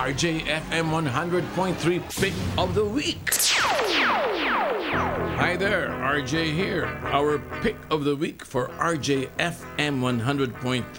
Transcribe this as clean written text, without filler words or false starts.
RJFM 100.3 Pick of the Week. Hi there, RJ here. Our Pick of the Week for RJFM 100.3